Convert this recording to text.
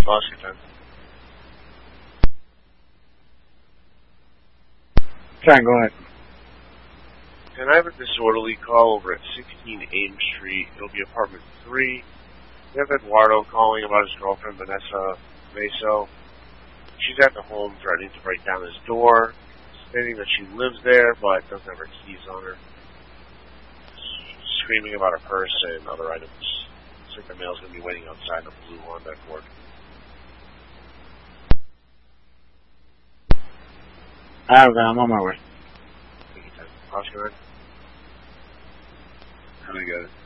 Oscar 10. Try and go ahead. And I have a disorderly call over at 16 Ames Street. It'll be apartment 3. We have Eduardo calling about his girlfriend, Vanessa Meso. She's at the home threatening to break down his door, stating that she lives there but doesn't have her keys on her. Screaming about her purse and other items. Looks like the mail's going to be waiting outside the blue Honda Accord. I'm on my way. Thank you, Ted. Oscar 9. I got it.